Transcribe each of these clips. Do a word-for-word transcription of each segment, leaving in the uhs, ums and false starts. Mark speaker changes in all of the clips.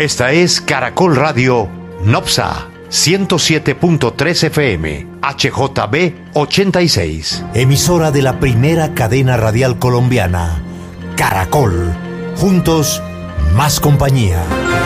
Speaker 1: Esta es Caracol Radio Nopsa ciento siete punto tres F M, H J B ochenta y seis.
Speaker 2: Emisora de la primera cadena radial colombiana, Caracol. Juntos, más compañía.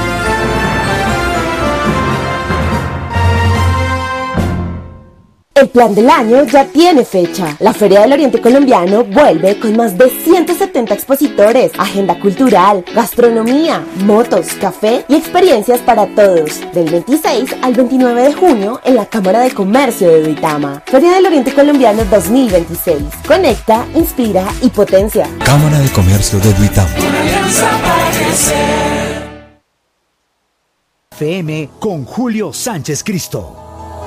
Speaker 3: El plan del año ya tiene fecha. La Feria del Oriente Colombiano vuelve con más de ciento setenta expositores, agenda cultural, gastronomía, motos, café y experiencias para todos. Del veintiséis al veintinueve de junio en la Cámara de Comercio de Duitama. Feria del Oriente Colombiano dos mil veintiséis. Conecta, inspira y potencia.
Speaker 2: Cámara de Comercio de Duitama.
Speaker 4: Una alianza para crecer.
Speaker 5: F M con Julio Sánchez Cristo.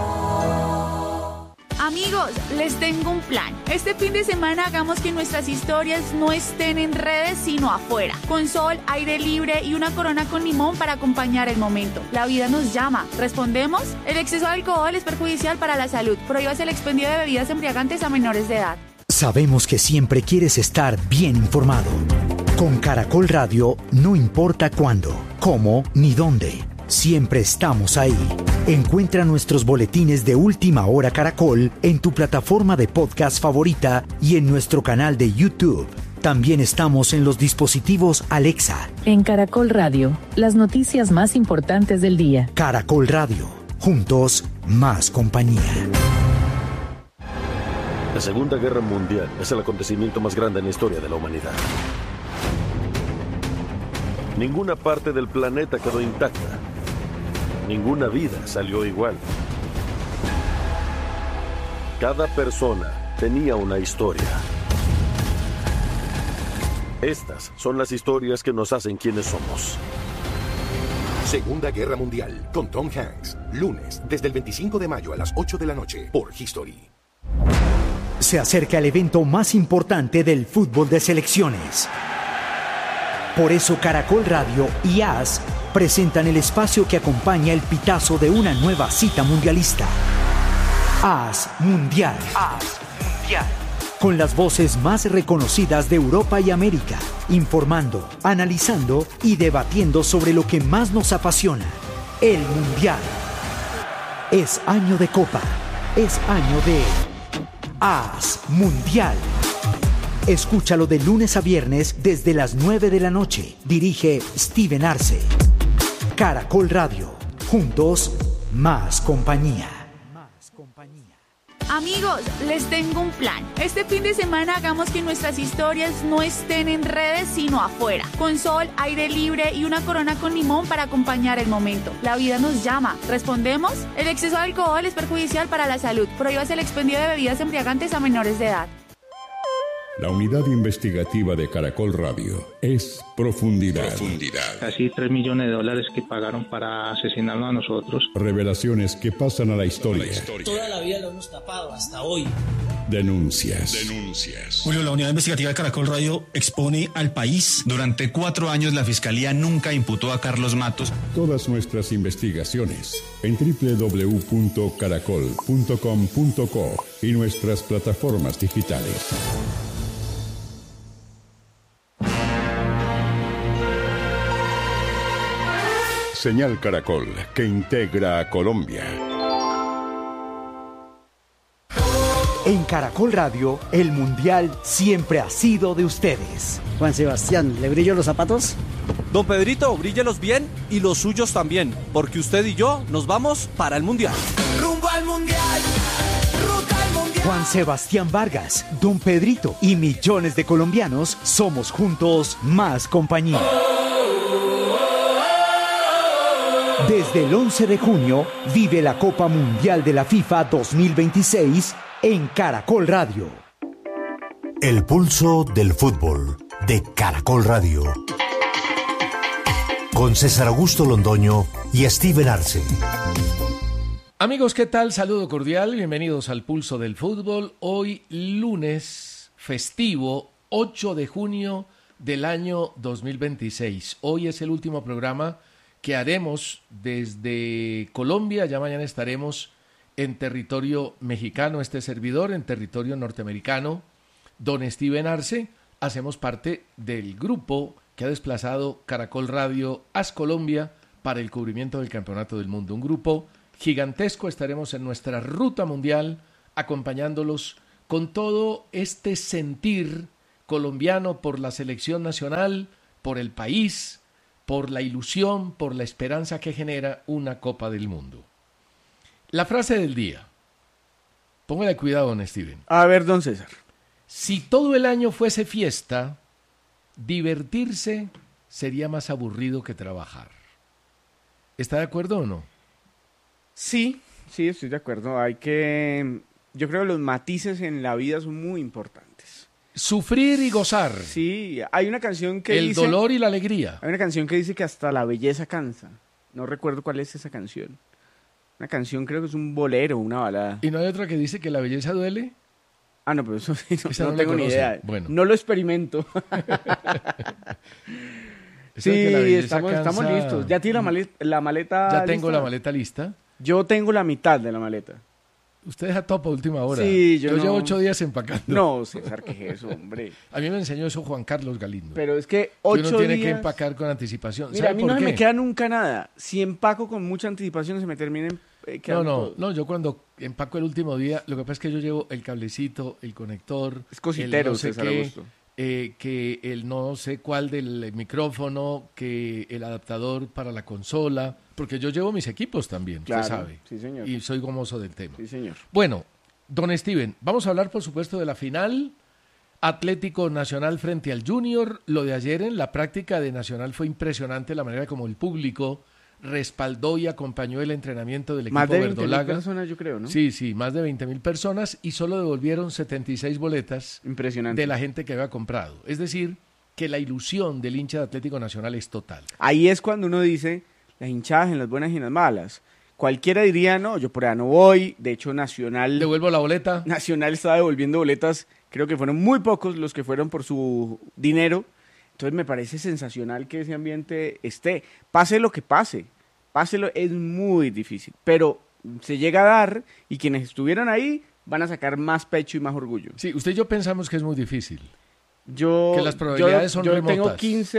Speaker 6: Amigos, les tengo un plan. Este fin de semana hagamos que nuestras historias no estén en redes, sino afuera. Con sol, aire libre y una corona con limón para acompañar el momento. La vida nos llama. ¿Respondemos? El exceso de alcohol es perjudicial para la salud. Prohíbase el expendio de bebidas embriagantes a menores de edad.
Speaker 5: Sabemos que siempre quieres estar bien informado. Con Caracol Radio, no importa cuándo, cómo ni dónde. Siempre estamos ahí. Encuentra nuestros boletines de Última Hora Caracol en tu plataforma de podcast favorita y en nuestro canal de YouTube. También estamos en los dispositivos Alexa.
Speaker 7: En Caracol Radio, las noticias más importantes del día.
Speaker 5: Caracol Radio. Juntos, más compañía.
Speaker 8: La Segunda Guerra Mundial es el acontecimiento más grande en la historia de la humanidad. Ninguna parte del planeta quedó intacta. Ninguna vida salió igual. Cada persona tenía una historia. Estas son las historias que nos hacen quienes somos.
Speaker 9: Segunda Guerra Mundial, con Tom Hanks. Lunes, desde el veinticinco de mayo a las ocho de la noche, por History.
Speaker 5: Se acerca el evento más importante del fútbol de selecciones. Por eso Caracol Radio y A S presentan el espacio que acompaña el pitazo de una nueva cita mundialista. A S Mundial. A S Mundial. Con las voces más reconocidas de Europa y América, informando, analizando y debatiendo sobre lo que más nos apasiona, el Mundial. Es año de Copa, es año de A S Mundial. Escúchalo de lunes a viernes desde las nueve de la noche. Dirige Steven Arce. Caracol Radio. Juntos, más compañía.
Speaker 6: Amigos, les tengo un plan. Este fin de semana hagamos que nuestras historias no estén en redes, sino afuera. Con sol, aire libre y una corona con limón para acompañar el momento. La vida nos llama. ¿Respondemos? El exceso de alcohol es perjudicial para la salud. Prohíbase el expendio de bebidas embriagantes a menores de edad.
Speaker 10: La unidad investigativa de Caracol Radio es Profundidad.
Speaker 11: Profundidad. Casi tres millones de dólares que pagaron para asesinarnos a nosotros.
Speaker 10: Revelaciones que pasan a la historia.
Speaker 12: la historia. Toda la vida lo hemos tapado hasta hoy.
Speaker 10: Denuncias.
Speaker 11: Denuncias.
Speaker 13: Julio, la unidad investigativa de Caracol Radio expone al país.
Speaker 14: Durante cuatro años la Fiscalía nunca imputó a Carlos Matos.
Speaker 10: Todas nuestras investigaciones en doble u doble u doble u punto caracol punto com punto co y nuestras plataformas digitales. Señal Caracol, que integra a Colombia.
Speaker 5: En Caracol Radio, el Mundial siempre ha sido de ustedes.
Speaker 15: Juan Sebastián, ¿le brillo los zapatos?
Speaker 16: Don Pedrito, bríllelos bien y los suyos también, porque usted y yo nos vamos para el Mundial.
Speaker 4: Rumbo al Mundial, ruta al Mundial.
Speaker 5: Juan Sebastián Vargas, Don Pedrito y millones de colombianos somos juntos más compañía. Desde el once de junio, vive la Copa Mundial de la FIFA dos mil veintiséis en Caracol Radio.
Speaker 2: El pulso del fútbol de Caracol Radio. Con César Augusto Londoño y Steven Arce.
Speaker 17: Amigos, ¿qué tal? Saludo cordial, bienvenidos al Pulso del Fútbol. Hoy lunes festivo, ocho de junio del año dos mil veintiséis. Hoy es el último programa que haremos desde Colombia. Ya mañana estaremos en territorio mexicano, este servidor, en territorio norteamericano. Don Steven Arce, hacemos parte del grupo que ha desplazado Caracol Radio A S Colombia para el cubrimiento del Campeonato del Mundo. Un grupo gigantesco, estaremos en nuestra ruta mundial acompañándolos con todo este sentir colombiano por la selección nacional, por el país, por la ilusión, por la esperanza que genera una Copa del Mundo. La frase del día. Póngale cuidado, don Steven.
Speaker 18: A ver, don César.
Speaker 17: Si todo el año fuese fiesta, divertirse sería más aburrido que trabajar. ¿Está de acuerdo o no?
Speaker 18: Sí, sí, estoy de acuerdo. Hay que... Yo creo que los matices en la vida son muy importantes.
Speaker 17: Sufrir y gozar.
Speaker 18: Sí, hay una canción que
Speaker 17: El
Speaker 18: dice...
Speaker 17: El dolor y la alegría.
Speaker 18: Hay una canción que dice que hasta la belleza cansa. No recuerdo cuál es esa canción. Una canción, creo que es un bolero, una balada.
Speaker 17: ¿Y no hay otra que dice que la belleza duele?
Speaker 18: Ah, no, pero eso sí, no, no
Speaker 17: no
Speaker 18: tengo ni idea.
Speaker 17: Bueno.
Speaker 18: No lo experimento. Sí, estamos, estamos listos. ¿Ya tiene la maleta, la maleta
Speaker 17: Ya tengo
Speaker 18: lista?
Speaker 17: la maleta lista.
Speaker 18: Yo tengo la mitad de la maleta.
Speaker 17: Usted deja todo para última hora.
Speaker 18: Sí, yo,
Speaker 17: yo
Speaker 18: no...
Speaker 17: llevo ocho días empacando.
Speaker 18: No, César, ¿qué es eso, hombre?
Speaker 17: A mí me enseñó eso Juan Carlos Galindo.
Speaker 18: Pero es que ocho días...
Speaker 17: Uno tiene que empacar con anticipación.
Speaker 18: Mira, a mí
Speaker 17: por
Speaker 18: no
Speaker 17: qué?
Speaker 18: se me queda nunca nada. Si empaco con mucha anticipación se me termina eh, quedando
Speaker 17: No, no,
Speaker 18: todo.
Speaker 17: no, yo cuando empaco el último día, lo que pasa es que yo llevo el cablecito, el conector...
Speaker 18: Es cositero,
Speaker 17: el no sé
Speaker 18: César
Speaker 17: qué,
Speaker 18: Augusto.
Speaker 17: Eh, que el no sé cuál del micrófono, que el adaptador para la consola, porque yo llevo mis equipos también,
Speaker 18: Claro,
Speaker 17: usted sabe.
Speaker 18: sí, señor.
Speaker 17: Y soy gomoso del tema.
Speaker 18: Sí, señor.
Speaker 17: Bueno, don Steven, vamos a hablar por supuesto de la final, Atlético Nacional frente al Junior. Lo de ayer en la práctica de Nacional fue impresionante la manera como el público respaldó y acompañó el entrenamiento del equipo
Speaker 18: Más de veinte mil
Speaker 17: verdolaga.
Speaker 18: personas, yo creo, ¿no?
Speaker 17: Sí, sí, más de veinte mil personas y solo devolvieron setenta y seis boletas
Speaker 18: Impresionante.
Speaker 17: de la gente que había comprado. Es decir, que la ilusión del hincha de Atlético Nacional es total.
Speaker 18: Ahí es cuando uno dice las hinchadas en las buenas y en las malas. Cualquiera diría, no, yo por allá no voy. De hecho, Nacional...
Speaker 17: ¿Devuelvo la boleta?
Speaker 18: Nacional estaba devolviendo boletas. Creo que fueron muy pocos los que fueron por su dinero. Entonces me parece sensacional que ese ambiente esté. Pase lo que pase. Páselo, es muy difícil. Pero se llega a dar y quienes estuvieron ahí van a sacar más pecho y más orgullo.
Speaker 17: Sí, usted y yo pensamos que es muy difícil.
Speaker 18: Yo,
Speaker 17: que las probabilidades
Speaker 18: yo,
Speaker 17: son
Speaker 18: yo
Speaker 17: remotas.
Speaker 18: tengo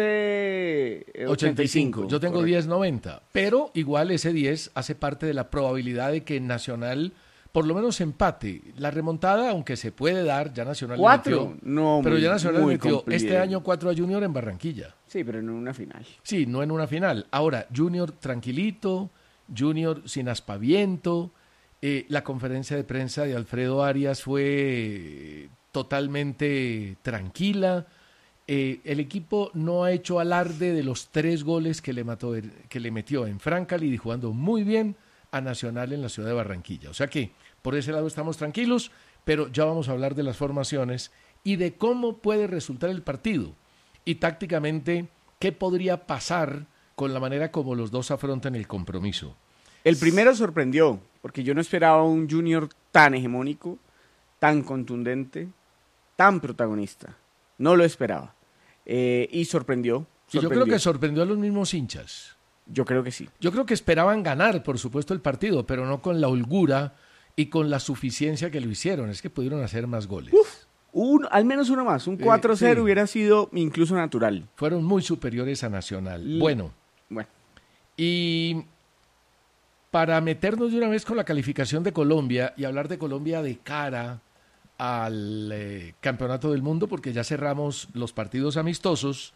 Speaker 18: quince ochenta y cinco.
Speaker 17: Yo tengo diez noventa. Pero igual ese diez hace parte de la probabilidad de que Nacional por lo menos empate. La remontada, aunque se puede dar, ya Nacional
Speaker 18: ¿Cuatro?
Speaker 17: le metió.
Speaker 18: No,
Speaker 17: pero
Speaker 18: muy,
Speaker 17: ya Nacional
Speaker 18: muy
Speaker 17: metió
Speaker 18: complicado.
Speaker 17: este año cuatro a Junior en Barranquilla.
Speaker 18: Sí, pero no en una final.
Speaker 17: Sí, no en una final. Ahora, Junior tranquilito, Junior sin aspaviento. Eh, la conferencia de prensa de Alfredo Arias fue totalmente tranquila. Eh, el equipo no ha hecho alarde de los tres goles que le, mató, que le metió en Francali, jugando muy bien a Nacional en la ciudad de Barranquilla. O sea que por ese lado estamos tranquilos, pero ya vamos a hablar de las formaciones y de cómo puede resultar el partido. Y tácticamente, ¿qué podría pasar con la manera como los dos afrontan el compromiso?
Speaker 18: El primero sorprendió, porque yo no esperaba un Junior tan hegemónico, tan contundente, tan protagonista. No lo esperaba. Eh, y sorprendió, sorprendió.
Speaker 17: Y yo creo que sorprendió a los mismos hinchas.
Speaker 18: Yo creo que sí.
Speaker 17: Yo creo que esperaban ganar, por supuesto, el partido, pero no con la holgura y con la suficiencia que lo hicieron. Es que pudieron hacer más goles.
Speaker 18: Uf, un, al menos uno más. Un cuatro cero eh, sí. Hubiera sido incluso natural.
Speaker 17: Fueron muy superiores a Nacional. L bueno.
Speaker 18: Bueno.
Speaker 17: Y para meternos de una vez con la calificación de Colombia y hablar de Colombia de cara al eh, Campeonato del Mundo, porque ya cerramos los partidos amistosos,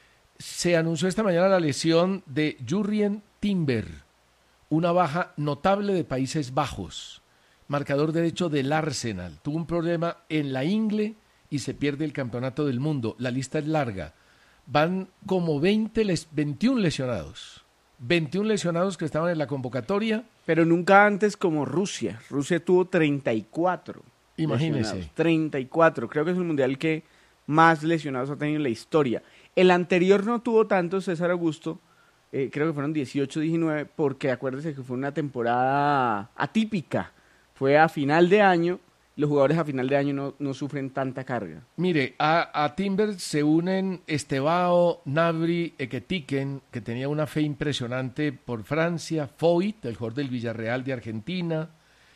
Speaker 17: se anunció esta mañana la lesión de Jurrien Timber, una baja notable de Países Bajos, marcador derecho del Arsenal. Tuvo un problema en la ingle y se pierde el Campeonato del Mundo. La lista es larga. Van como veinte les, veintiún lesionados. veintiún lesionados que estaban en la convocatoria.
Speaker 18: Pero nunca antes como Rusia. Rusia tuvo treinta y cuatro.
Speaker 17: Imagínese.
Speaker 18: treinta y cuatro. Creo que es el mundial que más lesionados ha tenido en la historia. El anterior no tuvo tantos, César Augusto. Eh, creo que fueron dieciocho, diecinueve, porque acuérdese que fue una temporada atípica. Fue a final de año. Los jugadores a final de año no, no sufren tanta carga.
Speaker 17: Mire, a, a Timber se unen Estevao, Nabri, Eketiken, que tenía una fe impresionante por Francia, Foyt, el jugador del Villarreal de Argentina,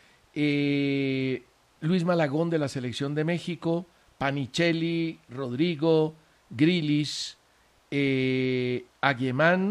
Speaker 17: eh, Luis Malagón de la Selección de México, Panicelli, Rodrigo, Grilis, eh, Aguemán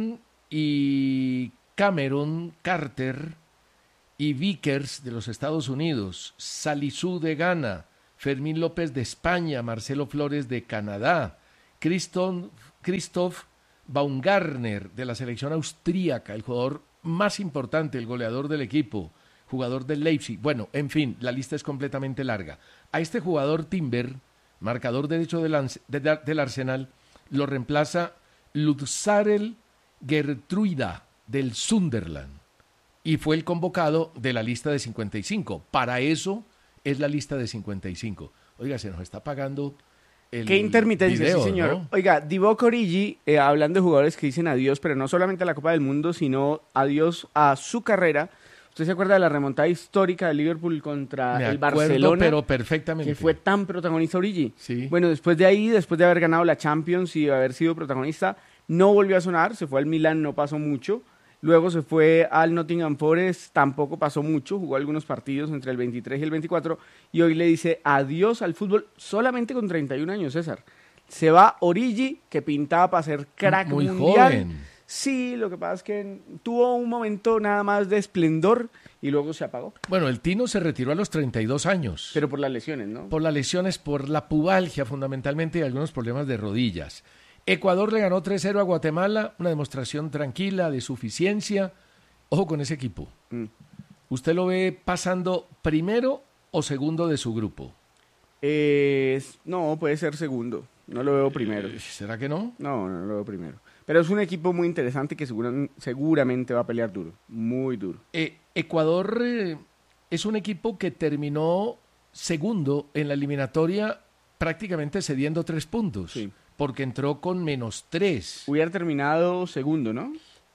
Speaker 17: y Cameron Carter y Vickers de los Estados Unidos, Salisu de Ghana, Fermín López de España, Marcelo Flores de Canadá, Christoph, Christoph Baumgartner de la selección austríaca, el jugador más importante, el goleador del equipo, jugador del Leipzig. Bueno, en fin, la lista es completamente larga. A este jugador Timber, marcador derecho del, de, del Arsenal, lo reemplaza Lutzarel Gertruida del Sunderland y fue el convocado de la lista de cincuenta y cinco. Para eso es la lista de cincuenta y cinco. Oiga, se nos está pagando el
Speaker 18: Qué intermitencia,
Speaker 17: video,
Speaker 18: sí, señor.
Speaker 17: ¿no?
Speaker 18: Oiga, Divock Origi, eh, hablando de jugadores que dicen adiós, pero no solamente a la Copa del Mundo, sino adiós a su carrera. ¿Usted se acuerda de la remontada histórica de Liverpool contra
Speaker 17: Me
Speaker 18: el
Speaker 17: acuerdo,
Speaker 18: Barcelona?
Speaker 17: pero perfectamente.
Speaker 18: Que fue tan protagonista Origi.
Speaker 17: Sí.
Speaker 18: Bueno, después de ahí, después de haber ganado la Champions y haber sido protagonista, no volvió a sonar, se fue al Milan, no pasó mucho. Luego se fue al Nottingham Forest, tampoco pasó mucho, jugó algunos partidos entre el veintitrés y el veinticuatro, y hoy le dice adiós al fútbol solamente con treinta y un años, César. Se va Origi, que pintaba para ser crack
Speaker 17: Muy
Speaker 18: mundial.
Speaker 17: joven.
Speaker 18: Sí, lo que pasa es que tuvo un momento nada más de esplendor y luego se apagó.
Speaker 17: Bueno, el Tino se retiró a los treinta y dos años.
Speaker 18: Pero por las lesiones, ¿no?
Speaker 17: Por las lesiones, por la pubalgia fundamentalmente y algunos problemas de rodillas. Ecuador le ganó tres cero a Guatemala, una demostración tranquila de suficiencia. Ojo con ese equipo.
Speaker 18: Mm.
Speaker 17: ¿Usted lo ve pasando primero o segundo de su grupo?
Speaker 18: Eh, no, puede ser segundo. No lo veo primero.
Speaker 17: Eh, ¿Será que no?
Speaker 18: No, no lo veo primero. Pero es un equipo muy interesante que segura, seguramente va a pelear duro. Muy duro.
Speaker 17: Eh, Ecuador eh, es un equipo que terminó segundo en la eliminatoria prácticamente cediendo tres puntos.
Speaker 18: Sí.
Speaker 17: Porque entró con menos tres.
Speaker 18: Hubiera terminado segundo, ¿no?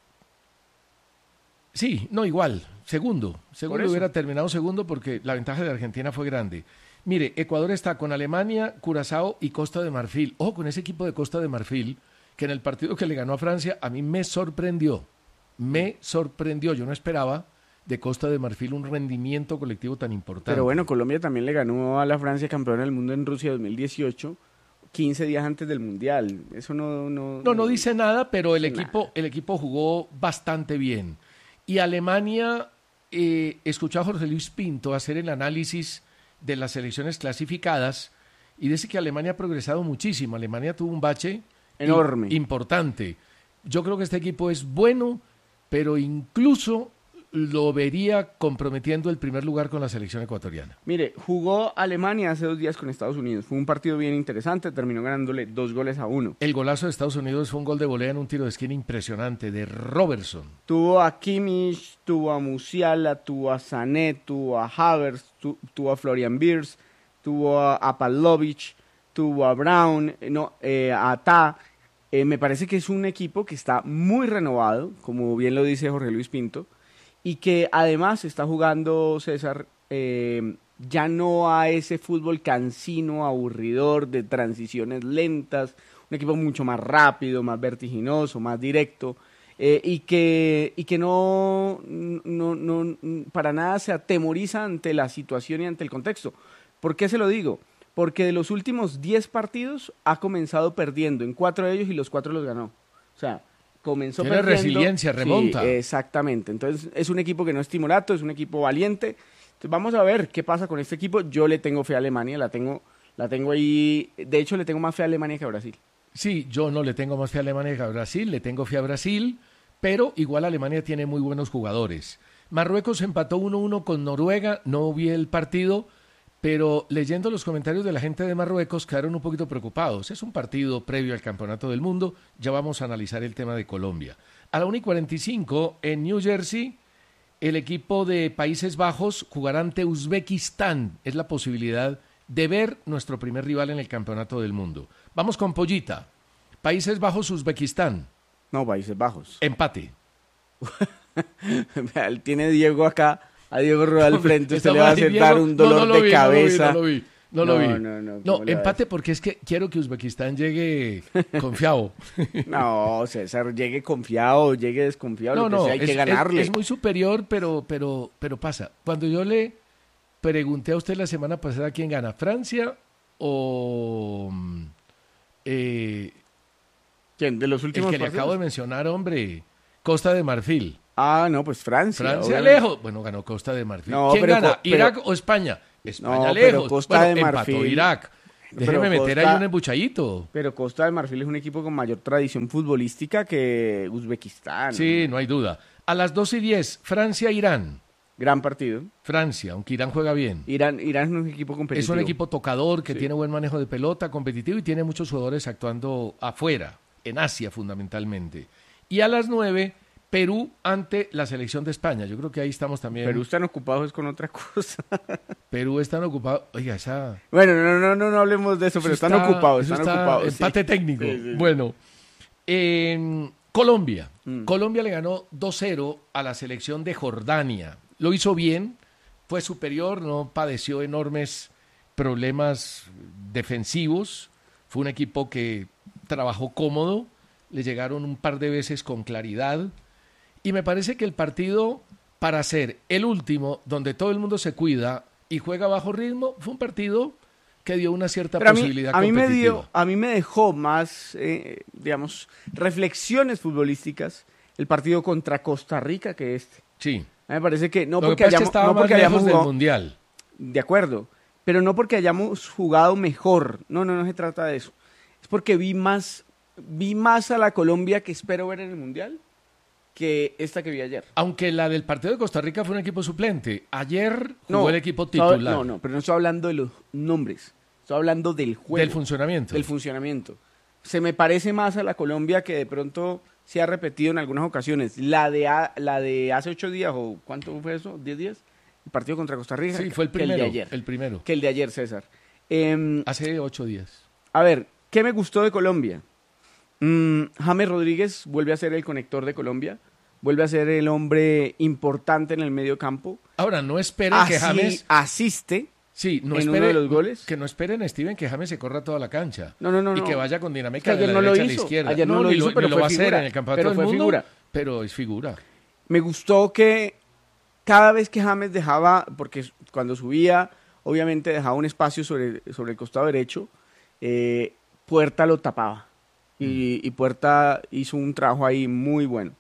Speaker 17: Sí, no, igual, segundo. Segundo hubiera terminado segundo porque la ventaja de Argentina fue grande. Mire, Ecuador está con Alemania, Curazao y Costa de Marfil. Ojo con ese equipo de Costa de Marfil, que en el partido que le ganó a Francia, a mí me sorprendió. Me sorprendió. Yo no esperaba de Costa de Marfil un rendimiento colectivo tan importante.
Speaker 18: Pero bueno, Colombia también le ganó a la Francia campeona del mundo en Rusia dos mil dieciocho. quince días antes del Mundial. Eso no... No,
Speaker 17: no, no dice nada, pero el
Speaker 18: dice
Speaker 17: equipo,
Speaker 18: nada.
Speaker 17: el equipo jugó bastante bien. Y Alemania, eh, escuchó a Jorge Luis Pinto hacer el análisis de las selecciones clasificadas y dice que Alemania ha progresado muchísimo. Alemania tuvo un bache
Speaker 18: enorme,
Speaker 17: i- importante. Yo creo que este equipo es bueno, pero incluso lo vería comprometiendo el primer lugar con la selección ecuatoriana.
Speaker 18: Mire, jugó Alemania hace dos días con Estados Unidos. Fue un partido bien interesante, terminó ganándole dos goles a uno.
Speaker 17: El golazo de Estados Unidos fue un gol de volea en un tiro de esquina impresionante de Robertson.
Speaker 18: Tuvo a Kimmich, tuvo a Musiala, tuvo a Sané, tuvo a Havertz, tu, tuvo a Florian Wirtz, tuvo a, a Pavlovic, tuvo a Brown, no, eh, a Ta. Eh, me parece que es un equipo que está muy renovado, como bien lo dice Jorge Luis Pinto, y que además está jugando, César, eh, ya no a ese fútbol cansino, aburridor, de transiciones lentas, un equipo mucho más rápido, más vertiginoso, más directo, eh, y que, y que no, no, no, para nada se atemoriza ante la situación y ante el contexto. ¿Por qué se lo digo? Porque de los últimos diez partidos ha comenzado perdiendo en cuatro de ellos y los cuatro los ganó. O sea, comenzó
Speaker 17: Tiene
Speaker 18: perdiendo.
Speaker 17: resiliencia, remonta.
Speaker 18: Sí, exactamente. Entonces, es un equipo que no es timorato, es un equipo valiente. Entonces, vamos a ver qué pasa con este equipo. Yo le tengo fe a Alemania, la tengo, la tengo ahí. De hecho, le tengo más fe a Alemania que a Brasil.
Speaker 17: Sí, yo no le tengo más fe a Alemania que a Brasil, le tengo fe a Brasil, pero igual Alemania tiene muy buenos jugadores. Marruecos empató uno uno con Noruega, no vi el partido, pero leyendo los comentarios de la gente de Marruecos quedaron un poquito preocupados. Es un partido previo al Campeonato del Mundo, ya vamos a analizar el tema de Colombia. A la una y cuarenta y cinco, en New Jersey, el equipo de Países Bajos jugará ante Uzbekistán. Es la posibilidad de ver nuestro primer rival en el Campeonato del Mundo. Vamos con Pollita. Países Bajos, Uzbekistán.
Speaker 18: No, Países Bajos.
Speaker 17: Empate.
Speaker 18: Tiene Diego acá, a Diego Rueda al frente, usted
Speaker 17: Estaba
Speaker 18: le va a
Speaker 17: ahí,
Speaker 18: hacer
Speaker 17: Diego.
Speaker 18: dar un dolor
Speaker 17: no, no
Speaker 18: de
Speaker 17: vi,
Speaker 18: cabeza.
Speaker 17: No lo vi, no lo vi. No,
Speaker 18: No,
Speaker 17: lo vi.
Speaker 18: no, no,
Speaker 17: No,
Speaker 18: ¿cómo le va a
Speaker 17: empate porque es que quiero que Uzbekistán llegue confiado.
Speaker 18: No, César, llegue confiado, llegue desconfiado,
Speaker 17: No,
Speaker 18: lo que
Speaker 17: no,
Speaker 18: sea, hay
Speaker 17: es,
Speaker 18: que ganarle.
Speaker 17: es- es muy superior, pero, pero, pero pasa. Cuando yo le pregunté a usted la semana pasada quién gana, ¿Francia o mm, eh,
Speaker 18: ¿Quién? ¿De los
Speaker 17: el
Speaker 18: últimos
Speaker 17: que le
Speaker 18: partidos?
Speaker 17: acabo de mencionar, hombre? Costa de Marfil.
Speaker 18: Ah, no, pues Francia.
Speaker 17: Francia
Speaker 18: obviamente.
Speaker 17: lejos. Bueno, ganó Costa de Marfil.
Speaker 18: No,
Speaker 17: ¿Quién
Speaker 18: pero
Speaker 17: gana?
Speaker 18: co- pero-
Speaker 17: ¿Irak o España? España
Speaker 18: No, pero
Speaker 17: lejos.
Speaker 18: Costa
Speaker 17: Bueno,
Speaker 18: de
Speaker 17: empató
Speaker 18: Marfil-
Speaker 17: Irak. Déjeme
Speaker 18: Pero
Speaker 17: meter
Speaker 18: Costa-
Speaker 17: ahí un embuchadito.
Speaker 18: Pero Costa de Marfil es un equipo con mayor tradición futbolística que Uzbekistán.
Speaker 17: Sí, no hay duda. A las dos y diez, Francia-Irán.
Speaker 18: Gran partido.
Speaker 17: Francia, aunque Irán juega bien.
Speaker 18: Irán, Irán es un equipo competitivo.
Speaker 17: Es un equipo tocador que
Speaker 18: Sí.
Speaker 17: tiene buen manejo de pelota, competitivo y tiene muchos jugadores actuando afuera, en Asia fundamentalmente. Y a las nueve, Perú ante la selección de España. Yo creo que ahí estamos también.
Speaker 18: Perú están ocupados es con otra cosa.
Speaker 17: Perú están ocupados. Oiga, esa.
Speaker 18: Bueno, no, no, no, no hablemos de eso, pero
Speaker 17: Eso
Speaker 18: están
Speaker 17: está-
Speaker 18: ocupados,
Speaker 17: eso
Speaker 18: están
Speaker 17: está
Speaker 18: ocupados. sí.
Speaker 17: Empate técnico.
Speaker 18: Sí, sí, sí.
Speaker 17: Bueno, en Colombia.
Speaker 18: Mm.
Speaker 17: Colombia le ganó dos cero a la selección de Jordania. Lo hizo bien, fue superior, no padeció enormes problemas defensivos. Fue un equipo que trabajó cómodo, le llegaron un par de veces con claridad. Y me parece que el partido, para ser el último, donde todo el mundo se cuida y juega bajo ritmo, fue un partido que dio una cierta
Speaker 18: Pero a mí,
Speaker 17: posibilidad
Speaker 18: a mí me
Speaker 17: competitiva.
Speaker 18: dio, a mí me dejó más, eh, digamos, reflexiones futbolísticas el partido contra Costa Rica que este.
Speaker 17: Sí.
Speaker 18: A mí me parece que no
Speaker 17: Lo que
Speaker 18: porque
Speaker 17: pasa es que
Speaker 18: hayamos,
Speaker 17: estaba
Speaker 18: no
Speaker 17: más
Speaker 18: porque
Speaker 17: lejos
Speaker 18: hayamos
Speaker 17: del
Speaker 18: jugado,
Speaker 17: Mundial.
Speaker 18: de acuerdo, pero no porque hayamos jugado mejor. No, no, no se trata de eso. Es porque vi más, vi más a la Colombia que espero ver en el Mundial que esta que vi ayer.
Speaker 17: Aunque la del partido de Costa Rica fue un equipo suplente. Ayer jugó
Speaker 18: No,
Speaker 17: el equipo
Speaker 18: estaba-
Speaker 17: titular.
Speaker 18: No, no, pero no estoy hablando de los nombres. Estoy hablando del juego.
Speaker 17: Del funcionamiento.
Speaker 18: Del funcionamiento. Se me parece más a la Colombia que de pronto se ha repetido en algunas ocasiones. La de, a- la de hace ocho días, o ¿cuánto fue eso? ¿Diez días? El partido contra Costa Rica.
Speaker 17: Sí, fue el
Speaker 18: que
Speaker 17: primero.
Speaker 18: de ayer.
Speaker 17: El primero.
Speaker 18: Que el de ayer, César. Em,
Speaker 17: Hace ocho días.
Speaker 18: a ver, ¿qué me gustó de Colombia? Mm, James Rodríguez vuelve a ser el conector de Colombia. Vuelve a ser el hombre importante en el medio campo.
Speaker 17: Ahora, no esperen
Speaker 18: Así
Speaker 17: que James...
Speaker 18: asiste
Speaker 17: Sí, no
Speaker 18: en
Speaker 17: espere,
Speaker 18: uno de los goles.
Speaker 17: Que no esperen, Steven, que James se corra toda la cancha.
Speaker 18: No, no, no,
Speaker 17: Y
Speaker 18: no.
Speaker 17: que vaya con
Speaker 18: Es
Speaker 17: dinámica
Speaker 18: que
Speaker 17: de
Speaker 18: ayer
Speaker 17: la
Speaker 18: no lo
Speaker 17: derecha a la
Speaker 18: hizo.
Speaker 17: izquierda.
Speaker 18: Ayer no lo
Speaker 17: ni
Speaker 18: hizo,
Speaker 17: ni
Speaker 18: pero
Speaker 17: lo
Speaker 18: fue
Speaker 17: va a hacer
Speaker 18: figura.
Speaker 17: en el campeonato
Speaker 18: Pero
Speaker 17: del
Speaker 18: fue
Speaker 17: mundo,
Speaker 18: figura.
Speaker 17: pero es figura.
Speaker 18: Me gustó que cada vez que James dejaba, porque cuando subía, obviamente dejaba un espacio sobre, sobre el costado derecho, eh, Puerta lo tapaba. Y, y Puerta hizo un trabajo ahí muy bueno.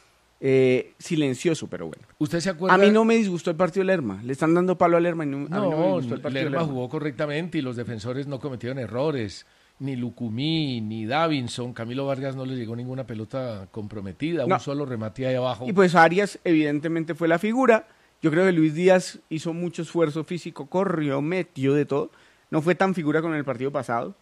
Speaker 18: Eh, silencioso, pero bueno.
Speaker 17: ¿Usted se acuerda?
Speaker 18: A mí no me disgustó el partido de Lerma. Le están dando palo a Lerma y no, a mí no me
Speaker 17: No,
Speaker 18: gustó el partido de
Speaker 17: Lerma
Speaker 18: Lerma.
Speaker 17: jugó correctamente y los defensores no cometieron errores. Ni Lucumí, ni Davinson, Camilo Vargas no le llegó ninguna pelota comprometida,
Speaker 18: No.
Speaker 17: un solo remate ahí abajo.
Speaker 18: Y pues Arias evidentemente fue la figura. Yo creo que Luis Díaz hizo mucho esfuerzo físico, corrió, metió de todo. No fue tan figura con el partido pasado,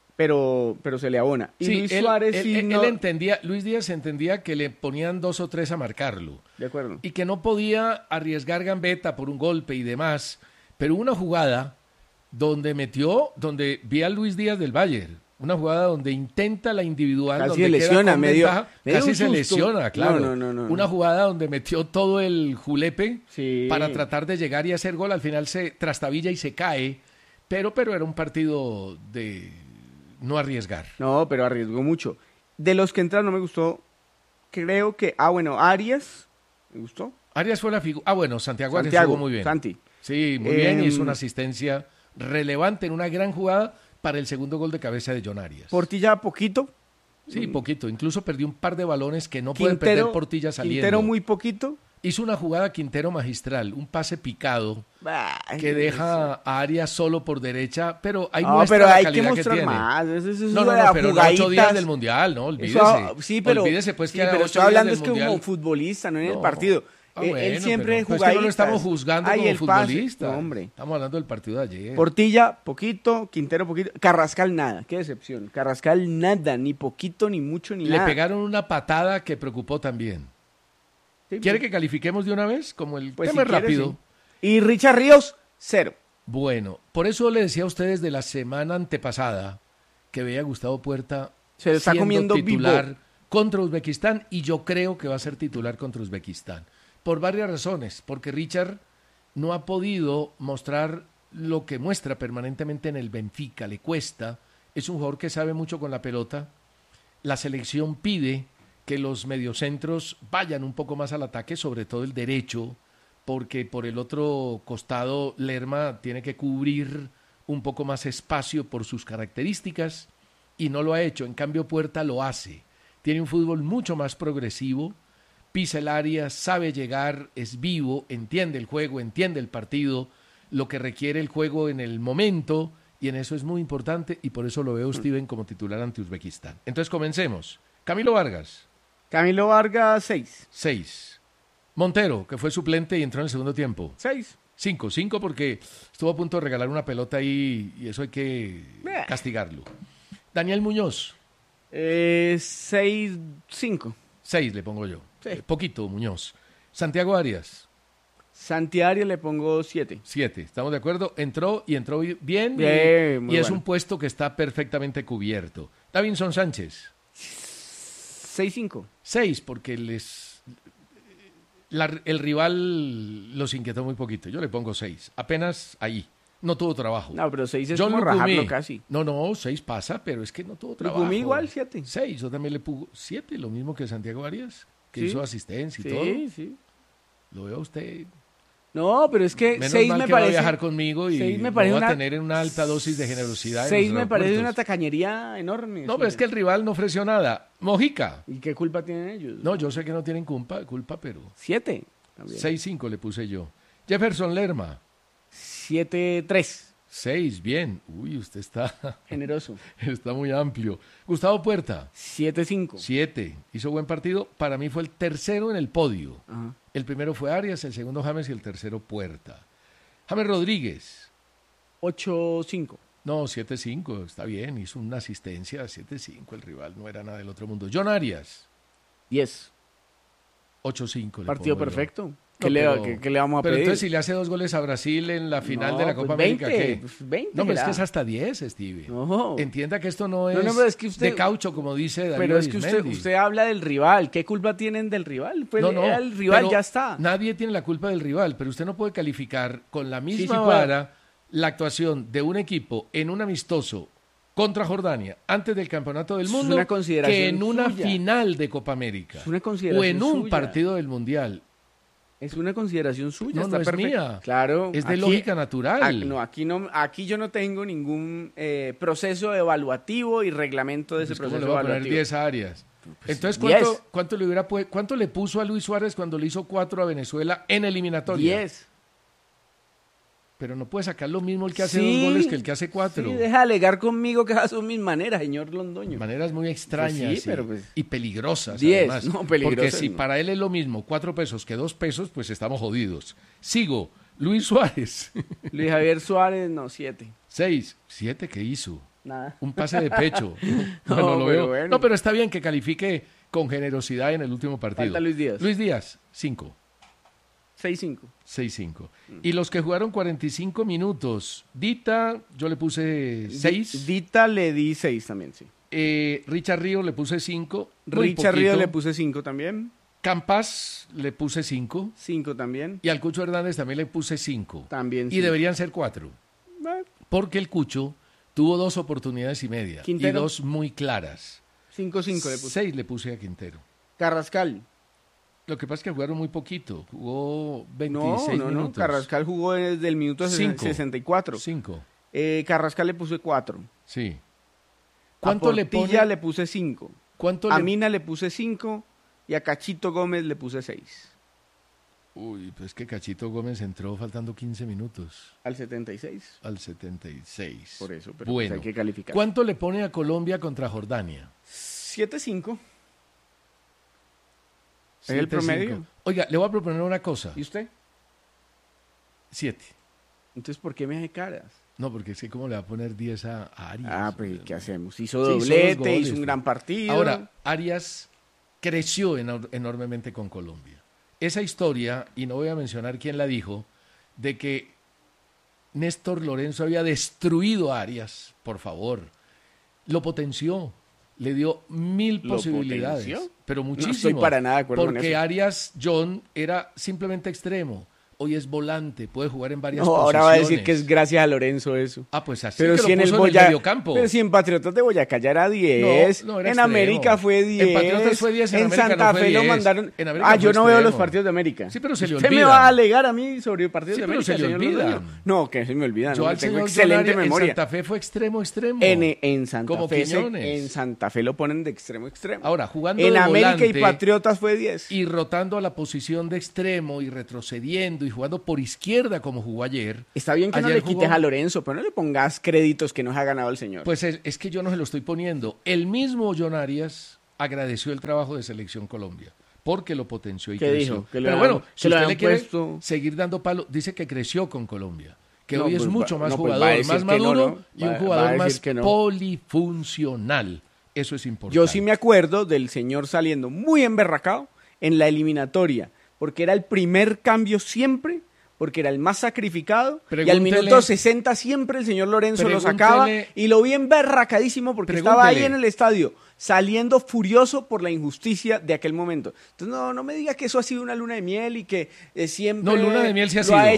Speaker 18: pero, pero se le abona. Y
Speaker 17: Sí,
Speaker 18: Luis
Speaker 17: él,
Speaker 18: Suárez
Speaker 17: él-
Speaker 18: sí
Speaker 17: él
Speaker 18: no-
Speaker 17: entendía, Luis Díaz entendía que le ponían dos o tres a marcarlo
Speaker 18: De acuerdo.
Speaker 17: y que no podía arriesgar gambeta por un golpe y demás, pero hubo una jugada donde metió, donde vi a Luis Díaz del Bayern, una jugada donde intenta la individual,
Speaker 18: Casi
Speaker 17: donde
Speaker 18: se
Speaker 17: queda
Speaker 18: lesiona,
Speaker 17: con
Speaker 18: me dio-
Speaker 17: ventaja,
Speaker 18: me dio
Speaker 17: casi
Speaker 18: un
Speaker 17: se
Speaker 18: susto.
Speaker 17: lesiona, claro.
Speaker 18: No, no, no, no,
Speaker 17: una
Speaker 18: no.
Speaker 17: jugada donde metió todo el julepe
Speaker 18: Sí.
Speaker 17: para tratar de llegar y hacer gol, al final se trastabilla y se cae, pero, pero era un partido de no arriesgar.
Speaker 18: No, pero arriesgó mucho. De los que entraron no me gustó. Creo que, ah, bueno, Arias, me gustó.
Speaker 17: Arias fue la figura. Ah, bueno, Santiago Arias
Speaker 18: Santiago,
Speaker 17: jugó muy bien.
Speaker 18: Santi.
Speaker 17: Sí, muy bien, y
Speaker 18: Em,
Speaker 17: hizo una asistencia relevante en una gran jugada para el segundo gol de cabeza de John Arias.
Speaker 18: Portilla poquito.
Speaker 17: Sí, poquito. Incluso perdió un par de balones que no pueden perder
Speaker 18: Quintero,
Speaker 17: Portilla saliendo.
Speaker 18: Quintero muy poquito.
Speaker 17: Hizo una jugada Quintero magistral, un pase picado
Speaker 18: Bah,
Speaker 17: que deja a Arias solo por derecha, pero hay
Speaker 18: No,
Speaker 17: muestra
Speaker 18: pero
Speaker 17: la
Speaker 18: hay que
Speaker 17: calidad
Speaker 18: mostrar
Speaker 17: tiene.
Speaker 18: más. Eso, eso es
Speaker 17: no, no,
Speaker 18: de
Speaker 17: no,
Speaker 18: las
Speaker 17: pero no ocho días
Speaker 18: jugaditas.
Speaker 17: del Mundial, no, olvídese.
Speaker 18: Eso, sí, pero,
Speaker 17: olvídese pues
Speaker 18: sí,
Speaker 17: que
Speaker 18: pero
Speaker 17: ocho
Speaker 18: estoy
Speaker 17: días
Speaker 18: hablando
Speaker 17: del
Speaker 18: es que
Speaker 17: Mundial.
Speaker 18: como futbolista, no en el
Speaker 17: No.
Speaker 18: partido.
Speaker 17: Ah,
Speaker 18: Eh,
Speaker 17: bueno,
Speaker 18: él siempre
Speaker 17: pero, pues, es que no lo
Speaker 18: jugaditas.
Speaker 17: estamos juzgando
Speaker 18: Ay,
Speaker 17: como
Speaker 18: el pase.
Speaker 17: futbolista.
Speaker 18: No, hombre.
Speaker 17: Estamos hablando del partido de ayer.
Speaker 18: Portilla, poquito. Quintero, poquito. Carrascal, nada. Qué decepción. Carrascal, nada. Ni poquito, ni mucho, ni
Speaker 17: Le
Speaker 18: nada.
Speaker 17: pegaron una patada que preocupó también.
Speaker 18: Sí,
Speaker 17: ¿Quiere
Speaker 18: pues,
Speaker 17: que califiquemos de una vez? Como el
Speaker 18: pues,
Speaker 17: tema
Speaker 18: si
Speaker 17: es
Speaker 18: quiere,
Speaker 17: rápido.
Speaker 18: sí. Y Richard Ríos, cero.
Speaker 17: Bueno, por eso le decía a ustedes de la semana antepasada que veía a Gustavo Puerta
Speaker 18: Se lo está
Speaker 17: siendo
Speaker 18: comiendo
Speaker 17: titular
Speaker 18: vivo.
Speaker 17: contra Uzbekistán y yo creo que va a ser titular contra Uzbekistán. Por varias razones. Porque Richard no ha podido mostrar lo que muestra permanentemente en el Benfica. Le cuesta. Es un jugador que sabe mucho con la pelota. La selección pide que los mediocentros vayan un poco más al ataque, sobre todo el derecho, porque por el otro costado Lerma tiene que cubrir un poco más espacio por sus características y no lo ha hecho. En cambio Puerta lo hace. Tiene un fútbol mucho más progresivo, pisa el área, sabe llegar, es vivo, entiende el juego, entiende el partido, lo que requiere el juego en el momento, y en eso es muy importante, y por eso lo veo Steven como titular ante Uzbekistán. Entonces comencemos. Camilo Vargas.
Speaker 18: Camilo Vargas, seis.
Speaker 17: Seis. Montero, que fue suplente y entró en el segundo tiempo.
Speaker 18: Seis.
Speaker 17: Cinco, cinco porque estuvo a punto de regalar una pelota ahí y eso hay que castigarlo. Daniel Muñoz.
Speaker 18: Eh, seis, cinco.
Speaker 17: Seis le pongo yo.
Speaker 18: Sí.
Speaker 17: Eh, poquito, Muñoz. Santiago Arias.
Speaker 18: Santiago Arias le pongo siete.
Speaker 17: Siete, ¿estamos de acuerdo? Entró y entró bien,
Speaker 18: bien
Speaker 17: y, y es
Speaker 18: bueno.
Speaker 17: un puesto que está perfectamente cubierto. Davinson Sánchez.
Speaker 18: Seis, cinco.
Speaker 17: Seis, porque les... La, el rival los inquietó muy poquito. Yo le pongo seis. Apenas ahí. No tuvo trabajo.
Speaker 18: No, pero seis es
Speaker 17: John
Speaker 18: como
Speaker 17: Lucumí.
Speaker 18: rajarlo casi.
Speaker 17: No, no, seis pasa, pero es que no tuvo trabajo.
Speaker 18: Lucumí igual, siete.
Speaker 17: Seis, yo también le pongo siete, lo mismo que Santiago Arias, que
Speaker 18: Sí.
Speaker 17: hizo asistencia y
Speaker 18: Sí,
Speaker 17: todo.
Speaker 18: sí, sí.
Speaker 17: Lo veo a usted.
Speaker 18: No, pero es que
Speaker 17: Menos
Speaker 18: seis
Speaker 17: mal
Speaker 18: me
Speaker 17: que va a
Speaker 18: parece...
Speaker 17: viajar conmigo y
Speaker 18: seis me
Speaker 17: lo
Speaker 18: parece
Speaker 17: va
Speaker 18: una-
Speaker 17: a tener en una alta dosis de generosidad. en
Speaker 18: Seis
Speaker 17: los
Speaker 18: me parece una
Speaker 17: aeropuertos.
Speaker 18: tacañería enorme.
Speaker 17: No, pero es que el rival no ofreció nada. Mojica.
Speaker 18: ¿Y qué culpa tienen ellos?
Speaker 17: No, yo sé que no tienen culpa, culpa pero...
Speaker 18: Siete. También.
Speaker 17: seis cinco le puse yo. Jefferson Lerma.
Speaker 18: Siete, tres.
Speaker 17: seis, bien. Uy, usted está...
Speaker 18: Generoso.
Speaker 17: Está muy amplio. Gustavo Puerta.
Speaker 18: Siete, cinco.
Speaker 17: siete. Hizo buen partido. Para mí fue el tercero en el podio.
Speaker 18: Ajá.
Speaker 17: El primero fue Arias, el segundo James y el tercero Puerta. James Rodríguez.
Speaker 18: Ocho, cinco.
Speaker 17: No, siete cinco, está bien. Hizo una asistencia, siete cinco. El rival no era nada del otro mundo. John Arias.
Speaker 18: Diez.
Speaker 17: ocho cinco. le
Speaker 18: Partido
Speaker 17: pongo yo.
Speaker 18: perfecto. ¿Qué,
Speaker 17: No,
Speaker 18: le,
Speaker 17: pero-
Speaker 18: ¿qué, qué le vamos a
Speaker 17: pero
Speaker 18: pedir?
Speaker 17: entonces si le hace dos goles a Brasil en la final
Speaker 18: No,
Speaker 17: de la
Speaker 18: pues
Speaker 17: Copa
Speaker 18: veinte,
Speaker 17: América, ¿qué?
Speaker 18: pues veinte
Speaker 17: no, pero es
Speaker 18: será.
Speaker 17: que es hasta diez, Steve.
Speaker 18: No.
Speaker 17: Entienda que esto no es,
Speaker 18: No, no, pero es que usted-
Speaker 17: de caucho, como dice Darío
Speaker 18: Pero es que usted,
Speaker 17: Arizmendi.
Speaker 18: usted habla del rival. ¿Qué culpa tienen del rival? Pues
Speaker 17: No, no,
Speaker 18: era el rival,
Speaker 17: pero
Speaker 18: ya está.
Speaker 17: Nadie tiene la culpa del rival, pero usted no puede calificar con la misma
Speaker 18: sí puede.
Speaker 17: vara la actuación de un equipo en un amistoso contra Jordania antes del Campeonato del
Speaker 18: Es
Speaker 17: Mundo
Speaker 18: una consideración
Speaker 17: que en una
Speaker 18: suya.
Speaker 17: final de Copa América
Speaker 18: Es una
Speaker 17: o
Speaker 18: consideración
Speaker 17: en un
Speaker 18: suya.
Speaker 17: partido del Mundial.
Speaker 18: Es una consideración suya.
Speaker 17: No,
Speaker 18: está
Speaker 17: no es
Speaker 18: perfecto.
Speaker 17: mía.
Speaker 18: Claro.
Speaker 17: Es de lógica natural.
Speaker 18: a- no, aquí no, aquí yo no tengo ningún eh, proceso evaluativo y reglamento de ese
Speaker 17: Pues, ¿cómo
Speaker 18: proceso
Speaker 17: le voy a poner
Speaker 18: evaluativo.
Speaker 17: diez áreas? Entonces,
Speaker 18: diez.
Speaker 17: ¿cuánto, cuánto le hubiera pu- cuánto le puso a Luis Suárez cuando le hizo cuatro a Venezuela en eliminatoria?
Speaker 18: diez.
Speaker 17: Pero no puede sacar lo mismo el que hace
Speaker 18: Sí,
Speaker 17: dos goles que el que hace cuatro.
Speaker 18: Sí, deja de alegar conmigo que esas son mis maneras, señor Londoño.
Speaker 17: Maneras muy extrañas
Speaker 18: Pues sí,
Speaker 17: y,
Speaker 18: pero pues-
Speaker 17: y peligrosas.
Speaker 18: Diez,
Speaker 17: además.
Speaker 18: no, peligrosas
Speaker 17: Porque si
Speaker 18: no.
Speaker 17: para él es lo mismo cuatro pesos que dos pesos, pues estamos jodidos. Sigo. Luis Suárez.
Speaker 18: Luis Javier Suárez, no, siete.
Speaker 17: Seis. Siete, ¿qué hizo?
Speaker 18: Nada.
Speaker 17: Un pase de pecho.
Speaker 18: No,
Speaker 17: Bueno, lo
Speaker 18: pero
Speaker 17: veo.
Speaker 18: bueno.
Speaker 17: No, pero está bien que califique con generosidad en el último partido.
Speaker 18: Falta Luis Díaz.
Speaker 17: Luis Díaz, cinco.
Speaker 18: seis cinco.
Speaker 17: seis cinco. Y los que jugaron cuarenta y cinco minutos, Dita, yo le puse seis.
Speaker 18: Dita le di seis también, sí.
Speaker 17: Eh, Richard Río le puse cinco. muy
Speaker 18: Richard
Speaker 17: poquito.
Speaker 18: Río le puse cinco también.
Speaker 17: Campas le puse cinco.
Speaker 18: cinco también.
Speaker 17: Y al Cucho Hernández también le puse cinco.
Speaker 18: También
Speaker 17: Y
Speaker 18: cinco.
Speaker 17: deberían ser cuatro.
Speaker 18: Bueno,
Speaker 17: Porque el Cucho tuvo dos oportunidades y media.
Speaker 18: Quintero.
Speaker 17: Y dos muy claras.
Speaker 18: cinco cinco le puse.
Speaker 17: Seis le puse a Quintero.
Speaker 18: Carrascal.
Speaker 17: Lo que pasa es que jugaron muy poquito. Jugó
Speaker 18: No,
Speaker 17: veintiséis
Speaker 18: no, no.
Speaker 17: minutos.
Speaker 18: Carrascal jugó desde el minuto
Speaker 17: Cinco.
Speaker 18: sesenta y cuatro.
Speaker 17: Cinco.
Speaker 18: Eh, Carrascal le puse cuatro.
Speaker 17: Sí.
Speaker 18: ¿Cuánto
Speaker 17: ¿Cuánto
Speaker 18: a
Speaker 17: le
Speaker 18: Portilla
Speaker 17: pone?
Speaker 18: le puse cinco.
Speaker 17: ¿Cuánto
Speaker 18: A
Speaker 17: le-
Speaker 18: Mina le puse cinco y a Cachito Gómez le puse seis.
Speaker 17: Uy, pues que Cachito Gómez entró faltando quince minutos.
Speaker 18: Al setenta y seis.
Speaker 17: Al setenta y seis.
Speaker 18: Por eso, pero
Speaker 17: bueno,
Speaker 18: pues hay que calificar.
Speaker 17: ¿cuánto le pone a Colombia contra Jordania?
Speaker 18: siete cinco. ¿Es el
Speaker 17: Siete,
Speaker 18: promedio?
Speaker 17: cinco. Oiga, le voy a proponer una cosa.
Speaker 18: ¿Y usted?
Speaker 17: Siete.
Speaker 18: Entonces, ¿por qué me hace caras?
Speaker 17: No, porque es que cómo le va a poner diez a, a Arias.
Speaker 18: Ah, pues, ¿qué hacemos? Hizo
Speaker 17: Sí, hizo dos
Speaker 18: doblete,
Speaker 17: goles,
Speaker 18: hizo un
Speaker 17: pues.
Speaker 18: gran partido.
Speaker 17: Ahora, Arias creció enor- enormemente con Colombia. Esa historia, y no voy a mencionar quién la dijo, de que Néstor Lorenzo había destruido a Arias, por favor, lo potenció, le dio mil
Speaker 18: ¿Lo
Speaker 17: posibilidades,
Speaker 18: potenció?
Speaker 17: pero
Speaker 18: No
Speaker 17: muchísimo.
Speaker 18: estoy para nada de acuerdo con
Speaker 17: porque
Speaker 18: eso.
Speaker 17: Arias John era simplemente extremo. hoy es volante, puede jugar en varias
Speaker 18: no,
Speaker 17: posiciones.
Speaker 18: Ahora va a decir que es gracias a Lorenzo eso.
Speaker 17: Ah, pues así
Speaker 18: pero
Speaker 17: que
Speaker 18: si
Speaker 17: lo
Speaker 18: en el,
Speaker 17: puso
Speaker 18: Boya...
Speaker 17: en el mediocampo.
Speaker 18: Pero si en Patriotas de Boyacá ya era diez,
Speaker 17: no, no era
Speaker 18: en
Speaker 17: extremo.
Speaker 18: América fue diez,
Speaker 17: en Patriotas fue diez, en,
Speaker 18: en
Speaker 17: América
Speaker 18: Santa
Speaker 17: no fue
Speaker 18: Fe
Speaker 17: diez.
Speaker 18: lo mandaron.
Speaker 17: En América
Speaker 18: ah, yo no
Speaker 17: extremo.
Speaker 18: veo los partidos de América.
Speaker 17: Sí, pero se le
Speaker 18: Usted
Speaker 17: olvida.
Speaker 18: me va a alegar a mí sobre partidos
Speaker 17: sí,
Speaker 18: de América.
Speaker 17: pero se le olvida.
Speaker 18: No, que se me olvida.
Speaker 17: Yo
Speaker 18: no,
Speaker 17: al
Speaker 18: tengo
Speaker 17: señor
Speaker 18: excelente
Speaker 17: Jonaria,
Speaker 18: memoria.
Speaker 17: En Santa Fe fue extremo, extremo.
Speaker 18: En, en Santa
Speaker 17: Como
Speaker 18: Fe se,
Speaker 17: Quiñones.
Speaker 18: en Santa Fe lo ponen de extremo, extremo.
Speaker 17: Ahora, jugando
Speaker 18: en
Speaker 17: de
Speaker 18: América
Speaker 17: volante,
Speaker 18: y Patriotas fue diez.
Speaker 17: Y rotando a la posición de extremo y retrocediendo y jugando por izquierda como jugó ayer.
Speaker 18: Está bien que
Speaker 17: ayer
Speaker 18: no le
Speaker 17: jugó...
Speaker 18: quites a Lorenzo, pero no le pongas créditos que nos ha ganado el señor.
Speaker 17: Pues es, es que yo no se lo estoy poniendo. El mismo John Arias agradeció el trabajo de Selección Colombia porque lo potenció y
Speaker 18: ¿Qué
Speaker 17: creció.
Speaker 18: dijo? Que
Speaker 17: Pero
Speaker 18: le
Speaker 17: bueno,
Speaker 18: han,
Speaker 17: si usted le quiere
Speaker 18: puesto...
Speaker 17: seguir dando palo, dice que creció con Colombia, que
Speaker 18: no,
Speaker 17: hoy
Speaker 18: pues
Speaker 17: es mucho
Speaker 18: va,
Speaker 17: más
Speaker 18: no, pues
Speaker 17: jugador, más maduro
Speaker 18: no, ¿no?
Speaker 17: y un
Speaker 18: va,
Speaker 17: jugador
Speaker 18: va
Speaker 17: más
Speaker 18: no.
Speaker 17: polifuncional. Eso es importante.
Speaker 18: Yo sí me acuerdo del señor saliendo muy emberracado en la eliminatoria, porque era el primer cambio siempre, porque era el más sacrificado, pregúntele, y al minuto sesenta siempre el señor Lorenzo lo sacaba, y lo vi emberracadísimo porque estaba ahí en el estadio, saliendo furioso por la injusticia de aquel momento. Entonces no, no me diga que eso ha sido una luna de miel y que eh, siempre
Speaker 17: no, luna de miel sí ha
Speaker 18: lo
Speaker 17: sido.
Speaker 18: ha